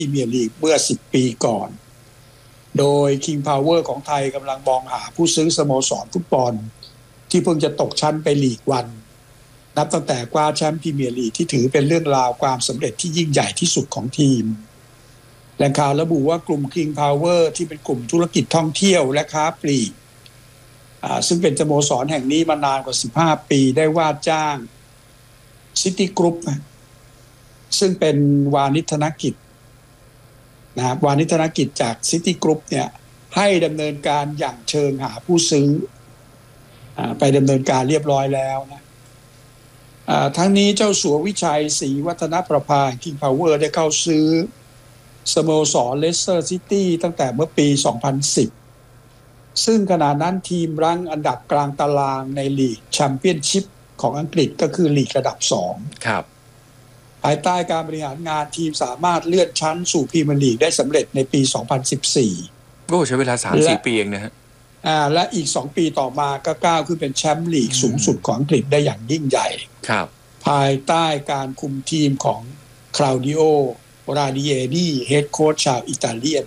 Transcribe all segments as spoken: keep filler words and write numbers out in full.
พรีเมียร์ลีกเมื่อสิบปีก่อนโดย King Power ของไทยกำลังมองหาผู้ซื้อสโมสรฟุตบอลที่เพิ่งจะตกชั้นไปลีกวันนับตั้งแต่คว้าแชมป์พรีเมียร์ลีกที่ถือเป็นเรื่องราวความสำเร็จที่ยิ่งใหญ่ที่สุดของทีมแหล่งข่าวระบุว่ากลุ่ม King Power ที่เป็นกลุ่มธุรกิจท่องเที่ยวและค้าปลีกซึ่งเป็นสโมสรแห่งนี้มานานกว่าสิบห้าปีได้ว่าจ้างซิตี้กรุ๊ปซึ่งเป็นวานิชธนกิจนะครับวานิชธนกิจจากซิตี้กรุ๊ปเนี่ยให้ดำเนินการอย่างเชิงหาผู้ซื้อไปดำเนินการเรียบร้อยแล้วนะทั้งนี้เจ้าสัววิชัยศรีวัฒนประภา King Power ได้เข้าซื้อสโมสรเลสเตอร์ซิตี้ตั้งแต่เมื่อปีสองพันสิบซึ่งขณะนั้นทีมรั้งอันดับกลางตารางในลีกแชมเปี้ยนชิพของอังกฤษก็คือลีกระดับสองครับภายใต้การบริหารงานทีมสามารถเลื่อนชั้นสู่พรีเมียร์ลีกได้สำเร็จในปีสองพันสิบสี่โอ้ใช้เวลา สามถึงสี่ ปีเองนะฮะอ่าและอีกสองปีต่อมาก็ก้าวขึ้นเป็นแชมป์ลีกสูงสุดของอังกฤษได้อย่างยิ่งใหญ่ครับภายใต้การคุมทีมของคลาวดิโอราดิเอนีเฮดโค้ชชาวอิตาเลียน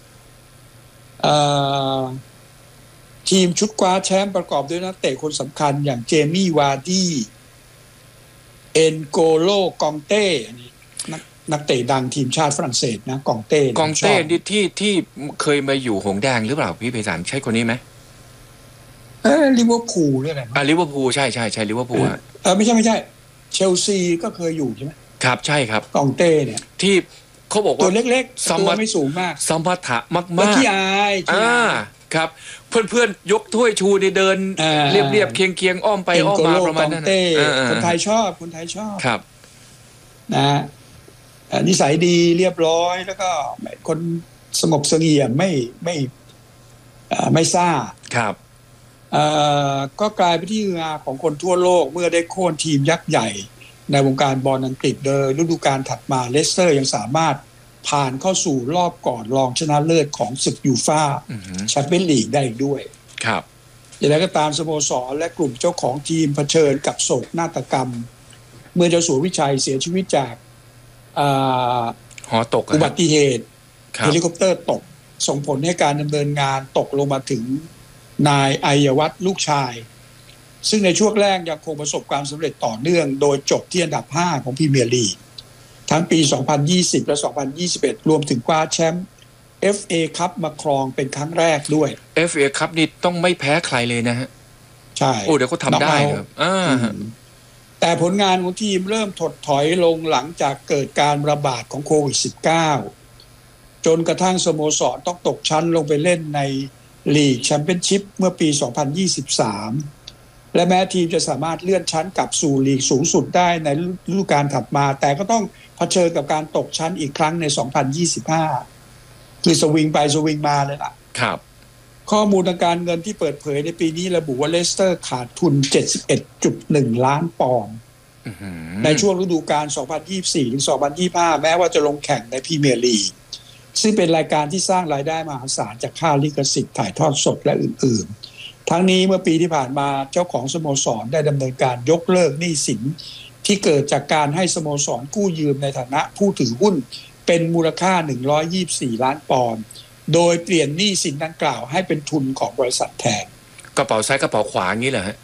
ทีมชุดคว้าแชมป์ประกอบด้วยนักเตะคนสำคัญอย่างเจมี่วาร์ดี้เอ็นโกโลกองเต้นักนักเตะดังทีมชาติฝรั่งเศสนะกองเต้กองเต้ที่ที่ที่เคยมาอยู่หงแดงหรือเปล่าพี่ไพศาลใช่คนนี้ไหมเออลิเวอร์พูลด้วยแหละอ่าลิเวอร์พูลใช่ใช่ใช่ลิเวอร์พูลอ่ะเออไม่ใช่ไม่ใช่เชลซีก็เคยอยู่ใช่ไหมครับใช่ครับกองเต้เนี่ยที่เขาบอกว่าตัวเล็กๆตัวไม่สูงมากสัมผัสมากมากขี้อายขี้อายครับเพื่อนๆยกถ้วยชูในเดินเรียบๆเคียงๆอ้อมไปอ้อมมาประมาณนั้นคนไทยชอบคนไทยชอบครับนะนิสัยดีเรียบร้อยแล้วก็คนสงบเสงี่ยมไม่ไม่ไม่ซ่าครับก็กลายเป็นที่ฮือฮาของคนทั่วโลกเมื่อได้โค่นทีมยักษ์ใหญ่ในวงการบอลอังกฤษโดยฤดูกาลถัดมาเลสเตอร์ยังสามารถผ่านเข้าสู่รอบก่อนรองชนะเลิศของศึกยูฟ่าแชมเปี้ยนลีกได้ด้วยครับอย่างไรก็ตามสโมสรและกลุ่มเจ้าของทีมเผชิญกับโศกนาฏกรรมเมื่อเจ้าสัววิชัยเสียชีวิตจากหอตกอุบัติเหตุเฮลิคอปเตอร์ตกส่งผลให้การดำเนินงานตกลงมาถึงนายอัยวัฒน์ลูกชายซึ่งในช่วงแรกยังคงประสบความสำเร็จต่อเนื่องโดยจบที่อันดับห้าของพรีเมียร์ลีกทั้งปีสองพันยี่สิบและสองพันยี่สิบเอ็ดรวมถึงคว้าแชมป์ เอฟ เอ Cup มาครองเป็นครั้งแรกด้วยเอฟ เอ Cup นี่ต้องไม่แพ้ใครเลยนะฮะใช่โอ้เดี๋ยวเขาทำได้ครับแต่ผลงานของทีมเริ่มถดถอยลงหลังจากเกิดการระบาดของโควิด สิบเก้า จนกระทั่งสโมสรต้องตกชั้นลงไปเล่นในลีกแชมเปี้ยนชิพเมื่อปีสองพันยี่สิบสามและแม้ทีมจะสามารถเลื่อนชั้นกลับสู่ลีกสูงสุดได้ในฤดูกาลถัดมาแต่ก็ต้องเผชิญกับการตกชั้นอีกครั้งในสองพันยี่สิบห้าคือสวิงไปสวิงมาเลยล่ะครับข้อมูลทางการเงินที่เปิดเผยในปีนี้ระบุว่าเลสเตอร์ขาดทุน เจ็ดสิบเอ็ดจุดหนึ่ง ล้านปอนด์ในช่วงฤดูกาลสองพันยี่สิบสี่ถึงสองพันยี่สิบห้าแม้ว่าจะลงแข่งในพรีเมียร์ลีกซึ่งเป็นรายการที่สร้างรายได้มหาศาลจากค่าลิขสิทธิ์ถ่ายทอดสดและอื่นๆทั้งนี้เมื่อปีที่ผ่านมาเจ้าของสโมสรได้ดำเนินการยกเลิกหนี้สินที่เกิดจากการให้สโมสรกู้ยืมในฐานะผู้ถือหุ้นเป็นมูลค่าหนึ่งร้อยยี่สิบสี่ล้านปอนด์โดยเปลี่ยนหนี้สินดังกล่าวให้เป็นทุนของบริษัทแทนกระเป๋าซ้ายกระเป๋าขวางี้เหรอฮะ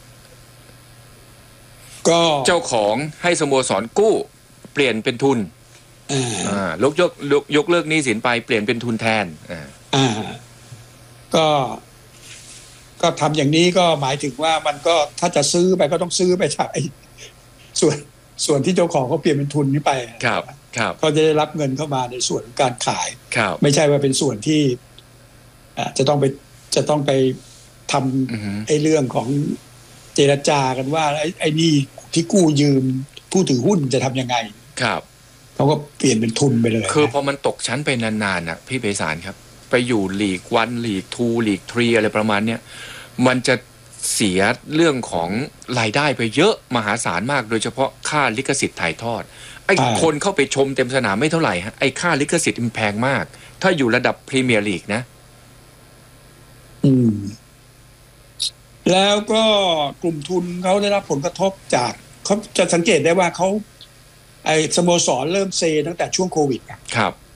ก็เจ้าของให้สโมสรกู้เปลี่ยนเป็นทุนอ่ายกยกยกเลิกหนี้สินไปเปลี่ยนเป็นทุนแทนอ่าอ่าก็ก็ทำอย่างนี้ก็หมายถึงว่ามันก็ถ้าจะซื้อไปก็ต้องซื้อไปใช้ส่วนส่วนที่เจ้าของเขาเปลี่ยนเป็นทุนนี้ไปครับครับเขาจะได้รับเงินเข้ามาในส่วนของการขายครับไม่ใช่ว่าเป็นส่วนที่จะต้องไปจะต้องไปทำไอ้เรื่องของเจรจากันว่าไอ้ไอ้นี่ที่กู้ยืมผู้ถือหุ้นจะทำยังไงครับเขาก็เปลี่ยนเป็นทุนไปเลยคือพอมันตกชั้นไปนานๆน่ะพี่ไพศาลครับไปอยู่ลีกวันลีกทูลีกทรีอะไรประมาณเนี้ยมันจะเสียเรื่องของรายได้ไปเยอะมหาศาลมากโดยเฉพาะค่าลิขสิทธิ์ถ่ายทอดไอ้คนเข้าไปชมเต็มสนามไม่เท่าไหร่ฮะไอ้ค่าลิขสิทธิ์มันแพงมากถ้าอยู่ระดับพรีเมียร์ลีกนะอืมแล้วก็กลุ่มทุนเขาได้รับผลกระทบจากเขาจะสังเกตได้ว่าเขาไอ้สโมสรเริ่มเซตั้งแต่ช่วงโควิดครับ